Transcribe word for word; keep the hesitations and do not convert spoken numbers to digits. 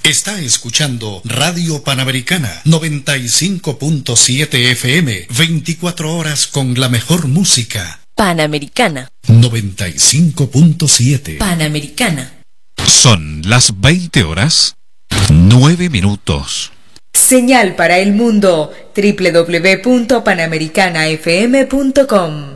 Está escuchando Radio Panamericana noventa y cinco punto siete F M, veinticuatro horas con la mejor música. Panamericana noventa y cinco punto siete. Panamericana. Son las veinte horas, nueve minutos. Señal para el mundo, doble u doble u doble u punto panamericana f m punto com.